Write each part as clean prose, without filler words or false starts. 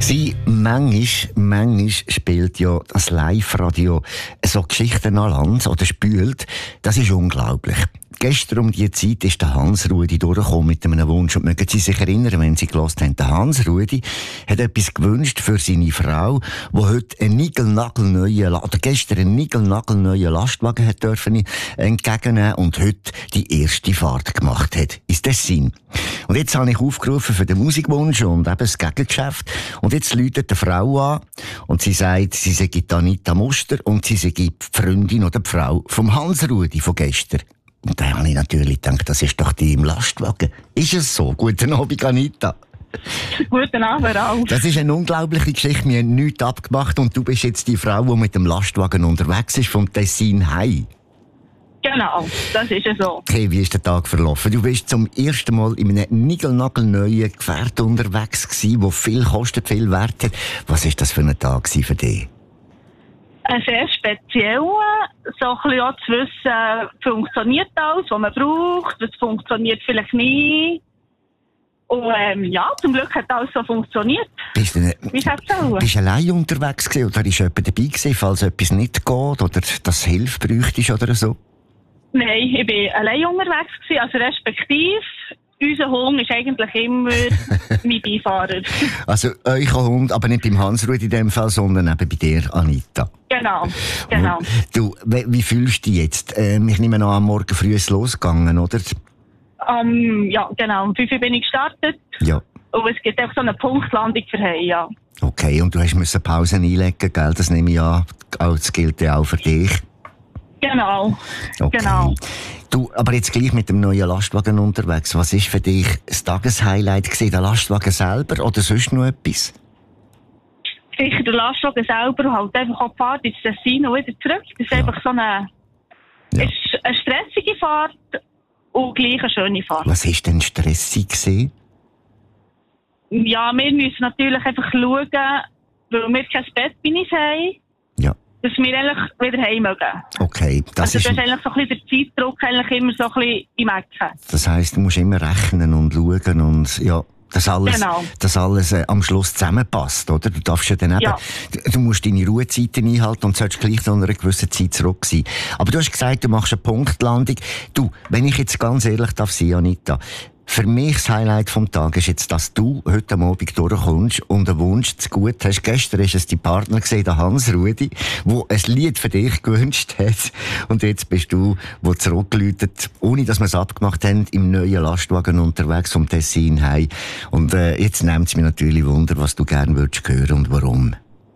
Manchmal spielt ja das Live-Radio so Geschichten an Land oder spült. Das ist unglaublich. Gestern um diese Zeit ist der Hans-Rudi durchgekommen mit einem Wunsch. Und mögen Sie sich erinnern, wenn Sie gehört haben, der Hans-Rudi hat etwas gewünscht für seine Frau, die heute gestern einen niegelnagelneuen Lastwagen hat dürfen entgegennehmen und heute die erste Fahrt gemacht hat ins Tessin. Und jetzt habe ich aufgerufen für den Musikwunsch und eben das Gegengeschäft. Und jetzt läutet die Frau an und sie sagt, sie sei Anita Muster und sie sei die Freundin oder die Frau vom Hans-Rudi von gestern. Und da habe ich natürlich gedacht, das ist doch die im Lastwagen. Ist es so? Guten Abend, Anita. Guten Abend auch. Das ist eine unglaubliche Geschichte. Wir haben nichts abgemacht und du bist jetzt die Frau, die mit dem Lastwagen unterwegs ist, vom Tessin heim. Genau, das ist es so. Okay, wie ist der Tag verlaufen? Du bist zum ersten Mal in einem niegelnagelneuen Gefährt unterwegs gewesen, das viel kostet, viel Wert hat. Was war das für ein Tag für dich? Sehr speziell, so ein bisschen auch zu wissen, funktioniert alles, was man braucht, es funktioniert vielleicht nie. Und zum Glück hat alles so funktioniert. Bist du allein unterwegs gewesen, oder ist jemand dabei gewesen, falls etwas nicht geht oder das Hilfe bräuchtest oder so? Nein, ich war allein unterwegs gewesen, also respektive. Unser Hund ist eigentlich immer mein Beifahrer. Also euer Hund, aber nicht beim Hans-Rudi in dem Fall, sondern eben bei dir, Anita. Genau. Du, wie fühlst du dich jetzt? Ich nehme an, am Morgen früh ist es losgegangen, oder? Ja, genau. Um 5 Uhr bin ich gestartet. Ja. Und es gibt einfach so eine Punktlandung für heim, ja. Okay, und du musst Pausen einlegen, gell? Das nehme ich an. Das gilt ja auch für dich. Genau. Okay. Genau. Du, aber jetzt gleich mit dem neuen Lastwagen unterwegs. Was ist für dich das Tageshighlight gewesen? Der Lastwagen selber oder sonst noch etwas? Sicher der Lastwagen selber und halt einfach auch die Fahrt ins Tessin und wieder zurück. Das ist einfach so eine stressige Fahrt und gleich eine schöne Fahrt. Was war denn stressig gewesen? Ja, wir müssen natürlich einfach schauen, weil wir kein Bett bei uns haben. Ja. Dass wir eigentlich wieder heim mögen. Okay. Das ist eigentlich so ein bisschen der Zeitdruck eigentlich immer so ein bisschen im Ecken. Das heisst, du musst immer rechnen und schauen und ja, dass alles am Schluss zusammenpasst, oder? Du darfst ja dann eben, du musst deine Ruhezeiten einhalten und sollst gleich nach einer gewissen Zeit zurück sein. Aber du hast gesagt, du machst eine Punktlandung. Du, wenn ich jetzt ganz ehrlich darf sein, Anita, für mich das Highlight vom Tag ist jetzt, dass du heute am Abend durchkommst und einen Wunsch zu gut hast. Gestern ist es dein Partner gesehen, der Hans-Rudi, der ein Lied für dich gewünscht hat. Und jetzt bist du, der zurückläutet, ohne dass wir es abgemacht haben, im neuen Lastwagen unterwegs vom Tessin heim. Und jetzt nimmt es mich natürlich Wunder, was du gerne würdest hören und warum.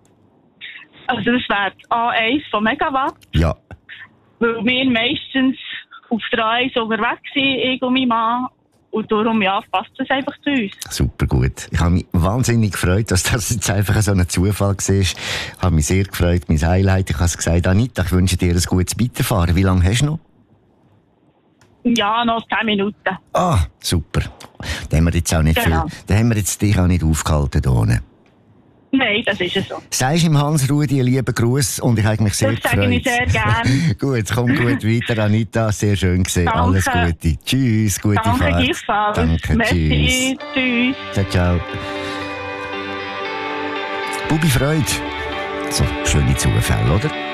Also das wäre A1 von Megawatt. Ja. Weil wir meistens auf der A1 unterwegs sind, ich und mein Mann. Und darum, passt das einfach zu uns. Super gut. Ich habe mich wahnsinnig gefreut, dass das jetzt einfach so ein Zufall war. Ich habe mich sehr gefreut, mein Highlight. Ich habe gesagt, Anita, ich wünsche dir ein gutes Weiterfahren. Wie lange hast du noch? Ja, noch 10 Minuten. Ah, super. Da haben wir jetzt auch nicht viel. Da haben wir jetzt dich auch nicht aufgehalten hier. Nein, das ist es so. Sagst du im Hans-Rudi einen lieben Gruß und ich habe mich sehr gefreut. Das sage ich sehr gerne. Gut, komm gut weiter, Anita. Sehr schön gesehen. Danke. Alles Gute. Tschüss, gute Fahrt. Danke, gleichfalls. Danke, merci. Tschüss. Ciao, ciao. Bubi Freude. So schöne Zufälle, oder?